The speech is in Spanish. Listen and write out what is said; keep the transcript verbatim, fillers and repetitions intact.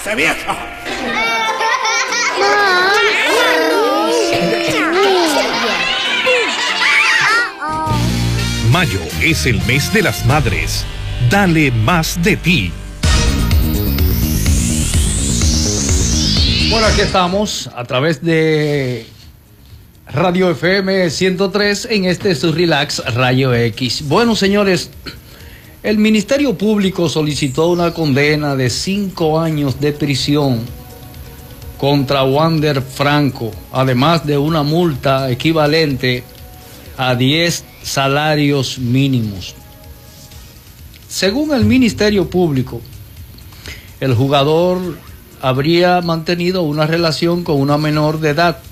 ¡Cállese, vieja! Mayo es el mes de las madres. Dale más de ti. Bueno, aquí estamos a través de Radio F M ciento tres en este su Relax Rayo X. Bueno, señores, el Ministerio Público solicitó una condena de cinco años de prisión contra Wander Franco, además de una multa equivalente a diez salarios mínimos. Según el Ministerio Público, el jugador habría mantenido una relación con una menor de edad